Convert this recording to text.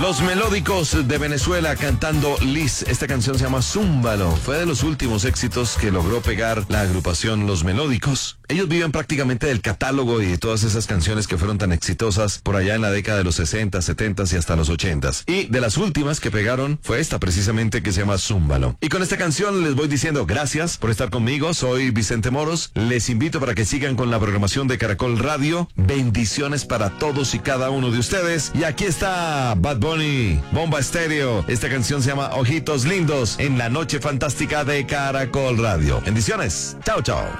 Los Melódicos de Venezuela cantando Liz. Esta canción se llama Zúmbalo. Fue de los últimos éxitos que logró pegar la agrupación Los Melódicos. Ellos viven prácticamente del catálogo y de todas esas canciones que fueron tan exitosas por allá en la década de los 60, 70 y hasta los 80. Y de las últimas que pegaron fue esta precisamente que se llama Zúmbalo. Y con esta canción les voy diciendo gracias por estar conmigo. Soy Vicente Moros. Les invito para que sigan con la programación de Caracol Radio. Bendiciones para todos y cada uno de ustedes. Y aquí está Bad Bunny, Bomba Estéreo. Esta canción se llama Ojitos Lindos en la noche fantástica de Caracol Radio. Bendiciones. Chao, chao.